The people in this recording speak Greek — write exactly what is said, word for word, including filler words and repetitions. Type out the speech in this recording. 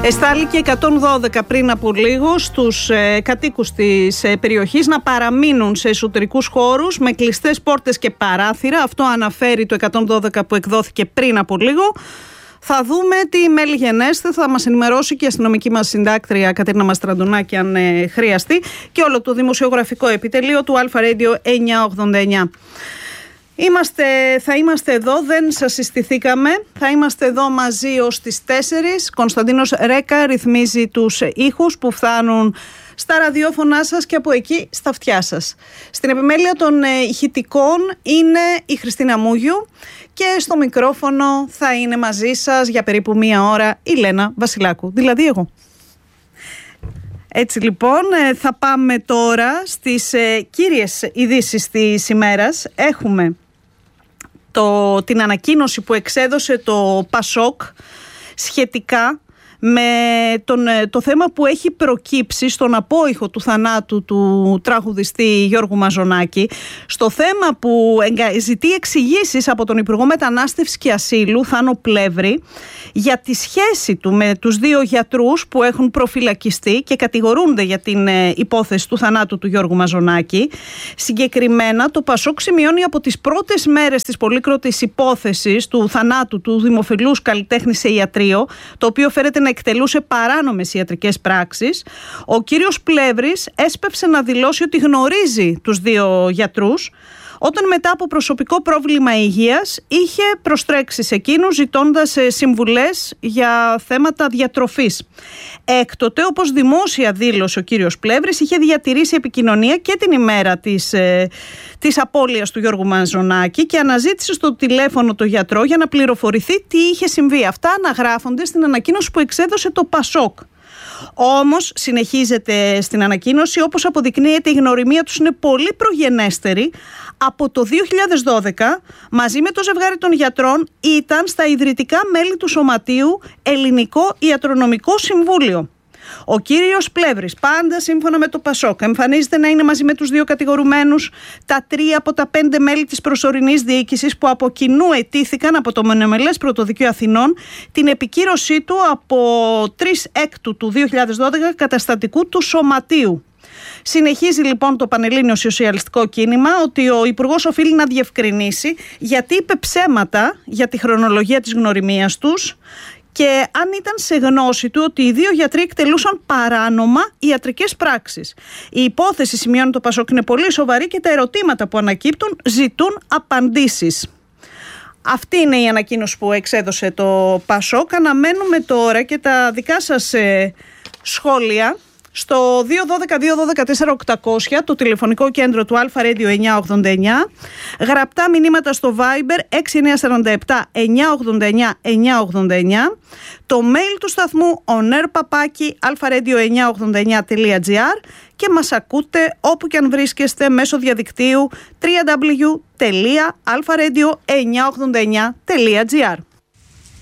Εστάληκε εκατόν δώδεκα πριν από λίγο στους ε, κατοίκους της ε, περιοχής να παραμείνουν σε εσωτερικούς χώρους με κλειστές πόρτες και παράθυρα. Αυτό αναφέρει το εκατόν δώδεκα που εκδόθηκε πριν από λίγο. Θα δούμε τι μέλη γενέστε, θα μας ενημερώσει και η αστυνομική μας συντάκτρια Κατερίνα Μαστραντουνάκη αν ε, χρειαστεί, και όλο το δημοσιογραφικό επιτελείο του Αλφα Radio εννιακόσια ογδόντα εννιά. Είμαστε, θα είμαστε εδώ, δεν σας συστηθήκαμε, θα είμαστε εδώ μαζί ως τις τέσσερις. Κωνσταντίνος Ρέκα ρυθμίζει τους ήχους που φτάνουν στα ραδιόφωνά σας και από εκεί στα αυτιά σας. Στην επιμέλεια των ηχητικών είναι η Χριστίνα Μούγιου και στο μικρόφωνο θα είναι μαζί σας για περίπου μία ώρα η Λένα Βασιλάκου, δηλαδή εγώ. Έτσι λοιπόν θα πάμε τώρα στις ε, κύριες ειδήσεις της ημέρας. Έχουμε το, την ανακοίνωση που εξέδωσε το Πασόκ σχετικά με τον, το θέμα που έχει προκύψει στον απόϊχο του θανάτου του τραγουδιστή Γιώργου Μαζονάκη, στο θέμα που ζητεί εξηγήσεις από τον Υπουργό Μετανάστευσης και Ασύλου Θάνο Πλεύρη για τη σχέση του με τους δύο γιατρούς που έχουν προφυλακιστεί και κατηγορούνται για την υπόθεση του θανάτου του Γιώργου Μαζονάκη. Συγκεκριμένα το Πασόκ σημειώνει από τις πρώτες μέρες της πολύκροτης υπόθεσης του θανάτου του δημοφιλούς καλλιτέχνη σε ιατρείο, το οποίο φέρεται να εκτελούσε παράνομες ιατρικές πράξεις, ο κύριος Πλεύρης έσπευσε να δηλώσει ότι γνωρίζει τους δύο γιατρούς, όταν μετά από προσωπικό πρόβλημα υγείας είχε προστρέξει σε εκείνους ζητώντας συμβουλές για θέματα διατροφής. Έκτοτε, όπως δημόσια δήλωσε ο κύριος Πλεύρης, είχε διατηρήσει επικοινωνία και την ημέρα της, ε, της απώλειας του Γιώργου Μαζονάκη και αναζήτησε στο τηλέφωνο το γιατρό για να πληροφορηθεί τι είχε συμβεί. Αυτά αναγράφονται στην ανακοίνωση που εξέδωσε το Πασόκ. Όμως συνεχίζεται στην ανακοίνωση, όπως αποδεικνύεται, η γνωριμία τους είναι πολύ προγενέστερη. Από το δύο χιλιάδες δώδεκα, μαζί με το ζευγάρι των γιατρών, ήταν στα ιδρυτικά μέλη του Σωματείου Ελληνικό Ιατρονομικό Συμβούλιο. Ο κύριος Πλεύρης, πάντα σύμφωνα με το Πασόκ, εμφανίζεται να είναι μαζί με τους δύο κατηγορουμένους, τα τρία από τα πέντε μέλη της προσωρινής διοίκησης που από κοινού αιτήθηκαν από το Μονομελές Πρωτοδικείο Αθηνών την επικύρωσή του από τρεις έκτου του δύο χιλιάδες δώδεκα καταστατικού του Σωματείου. Συνεχίζει λοιπόν το Πανελλήνιο Σοσιαλιστικό Κίνημα ότι ο Υπουργός οφείλει να διευκρινίσει γιατί είπε ψέματα για τη χρονολογία της γνωριμίας τους και αν ήταν σε γνώση του ότι οι δύο γιατροί εκτελούσαν παράνομα ιατρικές πράξεις. Η υπόθεση, σημειώνει το Πασόκ, είναι πολύ σοβαρή και τα ερωτήματα που ανακύπτουν ζητούν απαντήσεις. Αυτή είναι η ανακοίνωση που εξέδωσε το Πασόκ. Αναμένουμε τώρα και τα δικά σας ε, σχόλια στο δύο ένα δύο δύο ένα τέσσερα οκτακόσια, το τηλεφωνικό κέντρο του Αλφα Radio εννιακόσια ογδόντα εννιά, γραπτά μηνύματα στο Viber έξι εννιά τέσσερα επτά εννιακόσια ογδόντα εννιά εννιακόσια ογδόντα εννιά, το mail του σταθμού onair παπάκι αλφαραdio εννιακόσια ογδόντα εννιά τελεία τζι άρ και μας ακούτε όπου και αν βρίσκεστε μέσω διαδικτύου double-u double-u double-u τελεία αλφαραdio εννιακόσια ογδόντα εννιά τελεία τζι άρ.